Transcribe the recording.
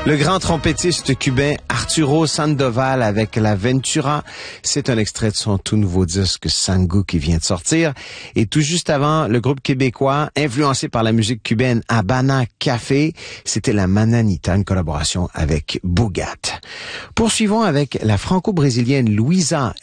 Le grand trompettiste cubain Arturo Sandoval avec la Ventura. C'est un extrait de son tout nouveau disque Sango qui vient de sortir. Et tout juste avant, le groupe québécois, influencé par la musique cubaine Habana Café, c'était la Mananita, une collaboration avec Bougat. Poursuivons avec la franco-brésilienne Luisa